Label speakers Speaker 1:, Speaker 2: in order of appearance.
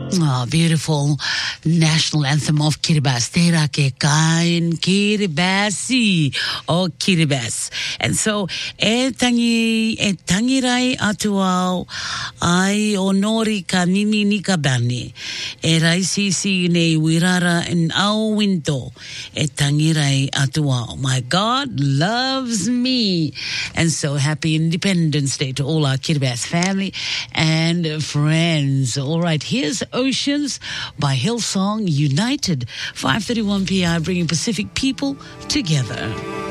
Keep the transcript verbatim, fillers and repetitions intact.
Speaker 1: Oh, beautiful national anthem of Kiribati. Tera ke kain Kiribati o Kiribati. And so, e tangi, e tangirai atuau ai onori ka nini ni ka bani. E raisisi nei wirara in au winto. E tangirai atuau. My God loves me. And so, happy Independence Day to all our Kiribati family and friends. All right, here's Oceans by Hillsong United. five thirty-one p m bringing Pacific people together.